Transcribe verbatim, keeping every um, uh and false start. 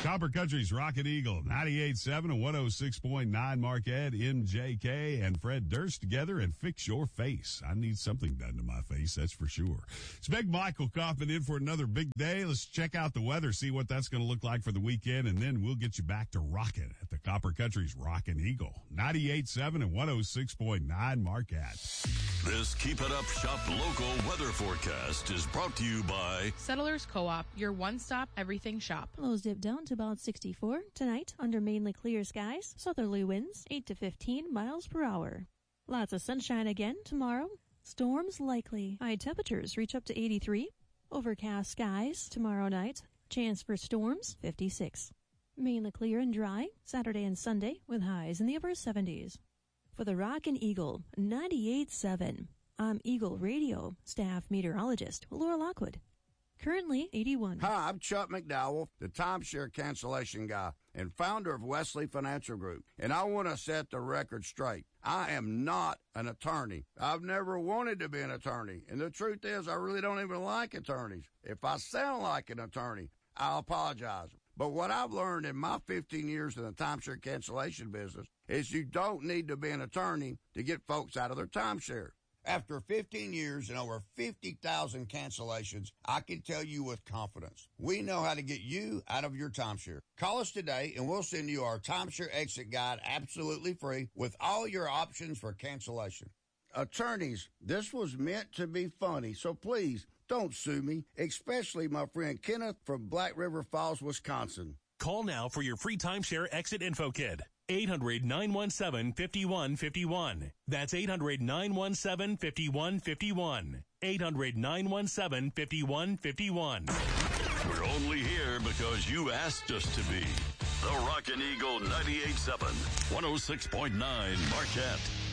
Copper Country's Rocket Eagle, ninety-eight point seven and one oh six point nine Marquette, M J K, and Fred Durst together and fix your face. I need something done to my face, that's for sure. It's Big Michael Kaufman in for another big day. Let's check out the weather, see what that's going to look like for the weekend, and then we'll get you back to rocking at the Copper Country's Rockin' Eagle, ninety-eight point seven and one oh six point nine Marquette. This Keep It Up Shop local weather forecast is brought to you by Settlers Co-op, your one-stop everything shop. Lows dip down to about sixty-four tonight under mainly clear skies. Southerly winds eight to fifteen miles per hour. Lots of sunshine again tomorrow. Storms likely. High temperatures reach up to eighty-three. Overcast skies tomorrow night. Chance for storms fifty-six. Mainly clear and dry Saturday and Sunday with highs in the upper seventies. For the Rockin' Eagle, ninety-eight point seven. I'm Eagle Radio staff meteorologist Laura Lockwood. Currently eighty-one. Hi, I'm Chuck McDowell, the timeshare cancellation guy and founder of Wesley Financial Group. And I want to set the record straight. I am not an attorney. I've never wanted to be an attorney. And the truth is, I really don't even like attorneys. If I sound like an attorney, I'll apologize. But what I've learned in my fifteen years in the timeshare cancellation business is you don't need to be an attorney to get folks out of their timeshare. After fifteen years and over fifty thousand cancellations, I can tell you with confidence, we know how to get you out of your timeshare. Call us today and we'll send you our timeshare exit guide absolutely free with all your options for cancellation. Attorneys, this was meant to be funny, so please don't sue me, especially my friend Kenneth from Black River Falls, Wisconsin. Call now for your free timeshare exit info kit. eight hundred, nine one seven, five one five one. That's eight hundred, nine one seven, five one five one. eight hundred, nine one seven, five one five one. We're only here because you asked us to be. The Rockin' Eagle ninety-eight point seven, one oh six point nine Marquette.